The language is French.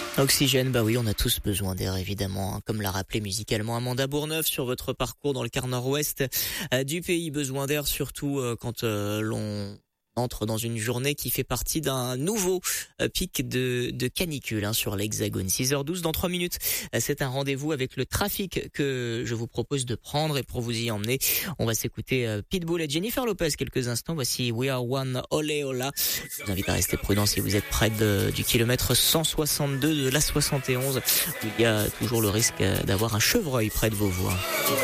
Oxygène, bah oui, on a tous besoin d'air évidemment, hein, comme l'a rappelé musicalement Amanda Bourneuf sur votre parcours dans le quart nord-ouest du pays. Besoin d'air surtout quand l'on entre dans une journée qui fait partie d'un nouveau pic de canicule sur l'Hexagone. 6h12 dans 3 minutes. C'est un rendez-vous avec le trafic que je vous propose de prendre, et pour vous y emmener, on va s'écouter Pitbull et Jennifer Lopez quelques instants. Voici We Are One, Ole Ola. Je vous invite à rester prudent si vous êtes près du kilomètre 162 de l'A71, où il y a toujours le risque d'avoir un chevreuil près de vos voies.